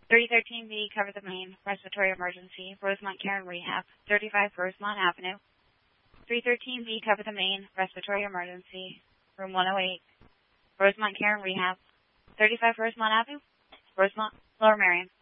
313B, cover the main, respiratory emergency, Rosemont Care and Rehab, 35 Rosemont Avenue. 313B, cover the main, respiratory emergency, room 108, Rosemont Care and Rehab, 35 Rosemont Avenue, Rosemont, Lower Merion.